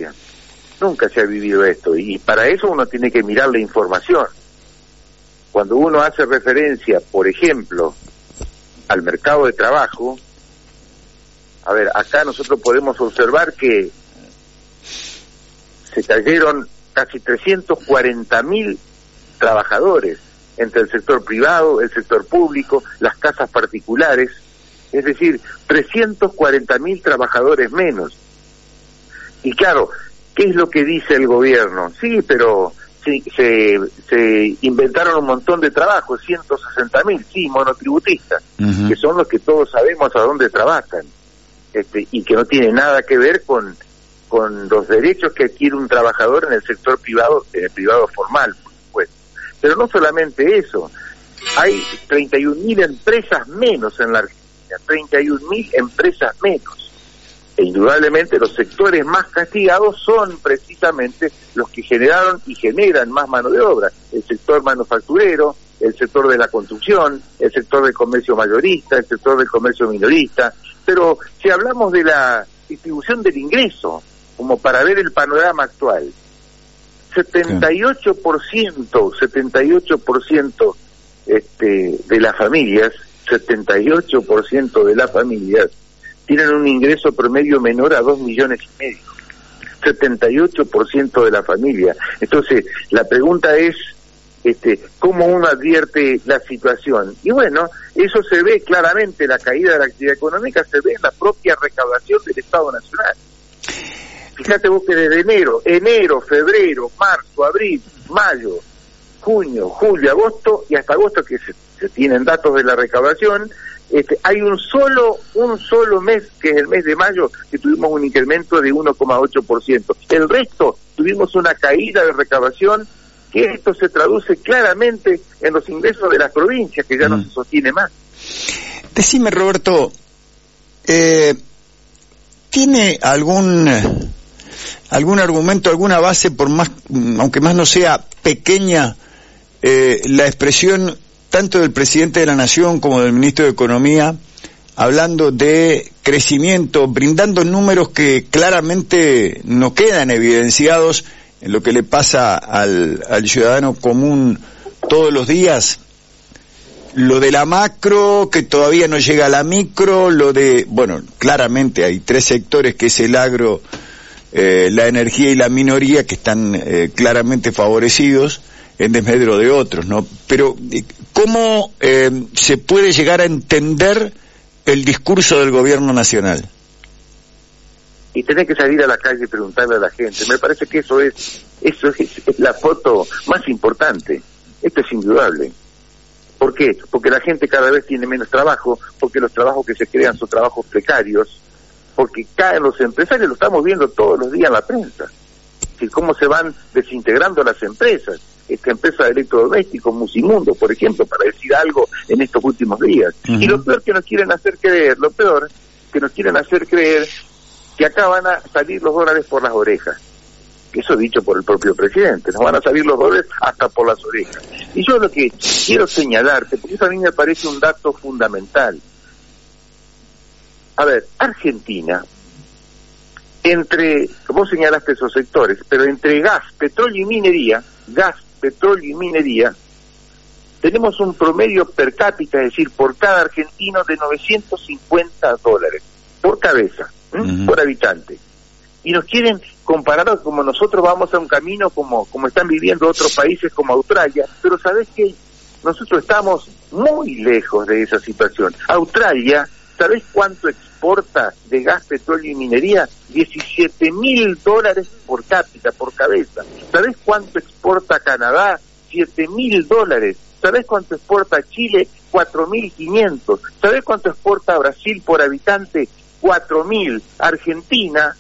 provincia. Nunca se ha vivido esto, y para eso uno tiene que mirar la información. Cuando uno hace referencia, por ejemplo, al mercado de trabajo, a ver, acá nosotros podemos observar que se cayeron casi 340.000 trabajadores entre el sector privado, el sector público, las casas particulares, es decir, 340.000 trabajadores menos. Y claro, ¿qué es lo que dice el gobierno? Sí, pero se inventaron un montón de trabajos, 160.000, sí, monotributistas, que son los que todos sabemos a dónde trabajan, y que no tiene nada que ver con los derechos que adquiere un trabajador en el sector privado, en el privado formal, por supuesto. Pero no solamente eso, hay 31.000 empresas menos en la Argentina, 31.000 empresas menos. E indudablemente los sectores más castigados son precisamente los que generaron y generan más mano de obra: el sector manufacturero, el sector de la construcción, el sector del comercio mayorista, el sector del comercio minorista. Pero si hablamos de la distribución del ingreso, como para ver el panorama actual, 78% de las familias, 78% de las familias tienen un ingreso promedio menor a 2,5 millones. 78% de la familia. Entonces, la pregunta es, ¿cómo uno advierte la situación? Y bueno, eso se ve claramente, la caída de la actividad económica se ve en la propia recaudación del Estado Nacional. Fíjate vos que desde enero, febrero, marzo, abril, mayo, junio, julio, agosto, y hasta agosto, que se tienen datos de la recaudación, hay un solo mes, que es el mes de mayo, que tuvimos un incremento de 1,8%. El resto tuvimos una caída de recaudación, que esto se traduce claramente en los ingresos de las provincias, que ya no se sostiene más. Decime, Roberto, ¿tiene algún argumento, alguna base, por más, aunque más no sea pequeña, la expresión tanto del presidente de la Nación como del ministro de Economía, hablando de crecimiento, brindando números que claramente no quedan evidenciados en lo que le pasa al ciudadano común todos los días? Lo de la macro, que todavía no llega a la micro, bueno, claramente hay tres sectores, que es el agro, la energía y la minoría, que están claramente favorecidos en desmedro de otros, ¿no? Pero ¿cómo se puede llegar a entender el discurso del gobierno nacional? Y tenés que salir a la calle y preguntarle a la gente. Me parece que eso es la foto más importante. Esto es indudable. ¿Por qué? Porque la gente cada vez tiene menos trabajo, porque los trabajos que se crean son trabajos precarios, porque caen los empresarios, lo estamos viendo todos los días en la prensa. Y cómo se van desintegrando las empresas. Esta empresa de electrodomésticos, Musimundo, por ejemplo, para decir algo en estos últimos días. Y lo peor que nos quieren hacer creer, que acá van a salir los dólares por las orejas. Eso dicho por el propio presidente, nos van a salir los dólares hasta por las orejas. Y yo lo que quiero señalarte, porque eso a mí me parece un dato fundamental. A ver, Argentina, vos señalaste esos sectores, pero entre gas, petróleo y minería, tenemos un promedio per cápita, es decir, por cada argentino, de $950 por cabeza, por habitante. Y nos quieren comparar como nosotros vamos a un camino como están viviendo otros países como Australia, pero ¿sabés qué? Nosotros estamos muy lejos de esa situación. Australia, ¿sabés cuánto exporta de gas, petróleo y minería? $17,000 por cápita, por cabeza. ¿Sabés cuánto exporta Canadá? $7,000. ¿Sabés cuánto exporta Chile? 4.500. ¿Sabés cuánto exporta Brasil por habitante? 4.000. Argentina,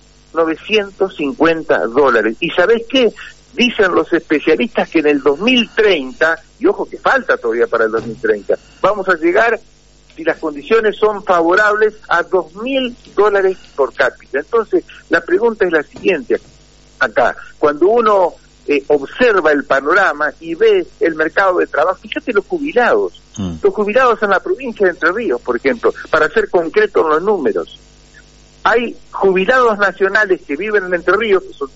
$950. ¿Y sabés qué? Dicen los especialistas que en el 2030, y ojo que falta todavía para el 2030, vamos a llegar, si las condiciones son favorables, a $2,000 por cápita. Entonces, la pregunta es la siguiente, acá, cuando uno observa el panorama y ve el mercado de trabajo, fíjate los jubilados en la provincia de Entre Ríos, por ejemplo, para ser concreto en los números. Hay jubilados nacionales que viven en Entre Ríos, que son